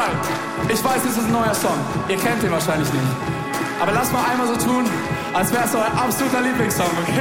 Alright, ich weiß, es ist ein neuer Song. Ihr kennt den wahrscheinlich nicht. Aber lasst mal einmal so tun, als wäre es euer absoluter Lieblingssong, okay?